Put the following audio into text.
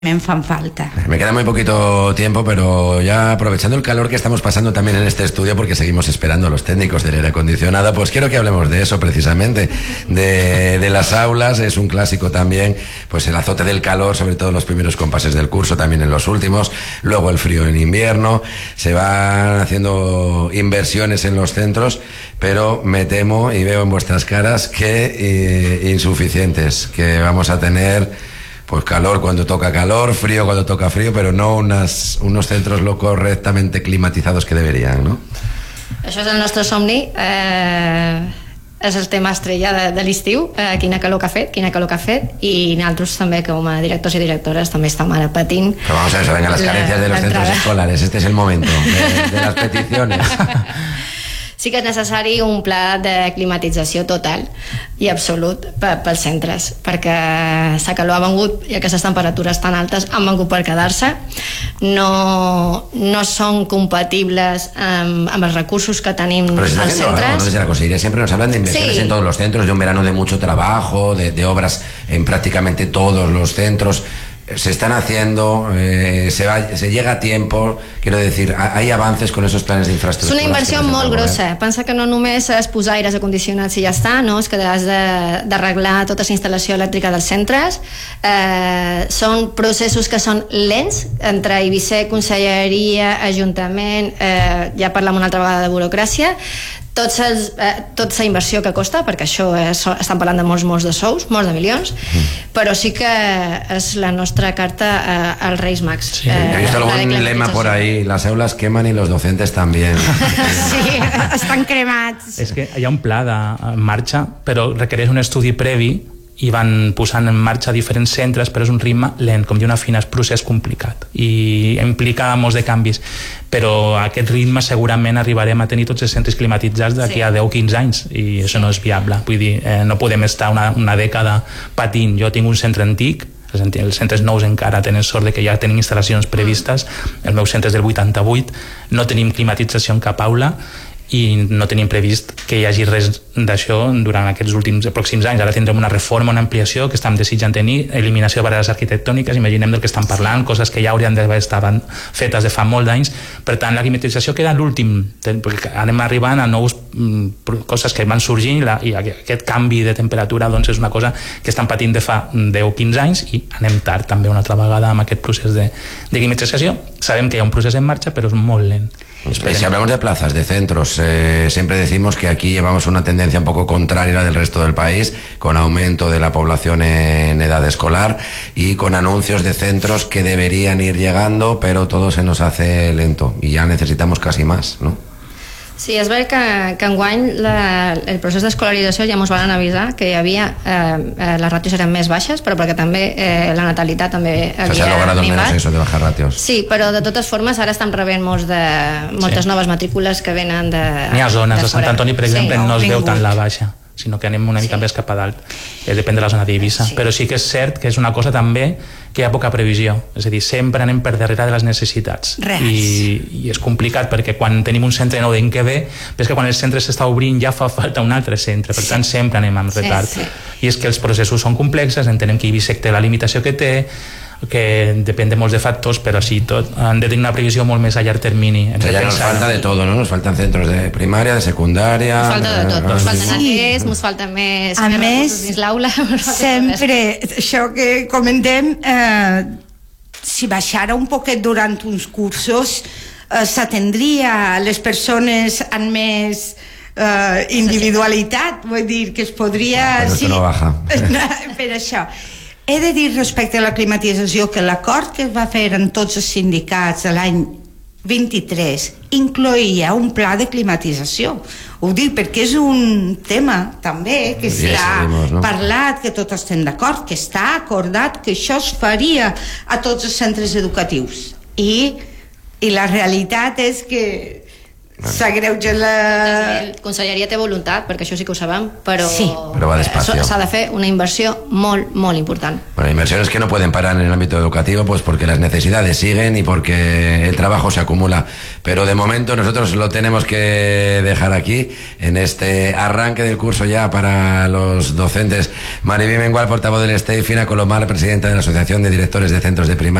me fan falta. Me queda muy poquito tiempo, pero ya aprovechando el calor que estamos pasando también en este estudio, porque seguimos esperando a los técnicos del aire acondicionado, pues quiero que hablemos de eso precisamente, de las aulas. Es un clásico también, pues el azote del calor, sobre todo en los primeros compases del curso, también en los últimos, luego el frío en invierno, se van haciendo inversiones en los centros, pero me temo y veo en vuestras caras que insuficientes, que vamos a tener pues calor cuando toca calor, frío cuando toca frío, però no unos centros lo correctament climatizados que deberien, no? Això és el nostre somni, és el tema estrella de l'estiu, quina calor que ha fet, i nosaltres també, com a directors i directores, també estem ara patint. Pero vamos a ver, venga, las carencias de los centros escolares, este es el momento de las peticiones. Sí que és necessari un pla de climatització total i absolut pels centres, perquè la calor ha vengut i aquestes temperatures tan altes han vengut per quedar-se, no són compatibles amb els recursos que tenim als centres. Desde la Consellería siempre nos hablan de inversiones en todos los centros, de un verano de mucho trabajo, de obras en prácticamente todos los centros. Se están haciendo, se llega a tiempo, quiero decir, hay avances con esos planes de infraestructura. És una inversió molt grossa. Pensa que no només és posar aires acondicionats i ja està, no? És que has d'arreglar tota la instal·lació elèctrica dels centres. Són processos que són lents, entre IBC, Conselleria, Ajuntament, ja parlem una altra vegada de burocràcia, tota la inversió que costa, perquè això estan parlant de molts de sous, molts de milions, però sí que és la nostra carta als Reis Mags. Sí. He visto algún lema por ahí, las aulas queman y los docentes también. Sí, estan cremats. És que hi ha un pla en marxa, però requereix un estudi previ i van posant en marxa diferents centres, però és un ritme lent, com diu una Fina, és procés complicat i implica molts de canvis, però a aquest ritme segurament arribarem a tenir tots els centres climatitzats d'aquí a 10-15 anys i això no és viable, vull dir, no podem estar una dècada patint. Jo tinc un centre antic, els centres nous encara tenen sort de que ja tenen instal·lacions previstes, el meu centre és del 88, no tenim climatització en cap aula i no tenim previst que hi hagi res d'això durant aquests pròxims anys. Ara tindrem una reforma, una ampliació que estem desitjant tenir, eliminació de barreres arquitectòniques, imaginem del que estan parlant, coses que ja haurien d'haver estat fetes de fa molt d'anys. Per tant, la climatització queda l'últim, perquè anem arribant a nous coses que van sorgint i aquest canvi de temperatura doncs és una cosa que estan patint de fa 10 o 15 anys i anem tard també una altra vegada amb aquest procés de climatització. Sabem que hi ha un procés en marxa, però és molt lent. Si hablamos de plazas, de centros, siempre decimos que aquí llevamos una tendencia un poco contraria a la del resto del país, con aumento de la población en edad escolar y con anuncios de centros que deberían ir llegando, pero todo se nos hace lento y ya necesitamos casi más, ¿no? Sí, és ver que enguany el procés d'escolarització ja ens van avisar que hi havia les ràtios eren més baixes, però perquè també la natalitat també havia minvat. Se ha logrado menos eso de bajar ratios. Sí, però de totes formes ara estan rebent moltes noves matrícules que venen de... N'hi ha zones, a Sant Antoni, per exemple, no es veu tant la baixa, sinó que anem una mica més cap a dalt. Depèn de la zona d'Eivissa. Però sí que és cert que és una cosa també que hi ha poca previsió. És a dir, sempre anem per darrere de les necessitats. I és complicat perquè quan tenim un centre nou d'any que ve, però és que quan el centre s'està obrint ja fa falta un altre centre. Per tant, sempre anem amb retard. I és que els processos són complexes, entenem que IBISEC té la limitació que té, que depèn de molts de factors, però així tot han de tenir una previsió molt més a llarg termini. Ya nos falta de todo, ¿no? Nos faltan centros de primaria, de secundaria... Nos falta de tot, nos falten ATs, ens falten més recursos dins l'aula... Sempre, això que comentem, si baixara un poquet durant uns cursos, s'atendria a les persones amb més individualitat, vull dir, que es podria... Però esto no baja. Per això. He de dir respecte a la climatització que l'acord que es va fer en tots els sindicats de l'any 23 incloïa un pla de climatització. Ho dic perquè és un tema també que està parlat, que tots estem d'acord, que està acordat que això es faria a tots els centres educatius. I la realitat és que s'agreuja la... La conselleria té voluntat, perquè això sí que ho sabem, però, Sí. Però va despacio. s'ha de fer una inversió molt, molt important. Bueno, inversiones que no pueden parar en el ámbito educativo, pues porque las necesidades siguen y porque el trabajo se acumula. Pero de momento nosotros lo tenemos que dejar aquí, en este arranque del curso ya para los docentes. Maribí Mengual, portavoz del STE, y Fina Colomar, presidenta de la Asociación de Directores de Centros de Primaria.